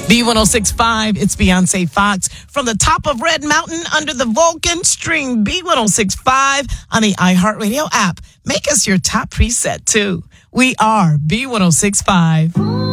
B1065, it's Beyonce Fox from the top of Red Mountain under the Vulcan. Stream B1065 on the iHeartRadio app. Make us your top preset too. We are B1065.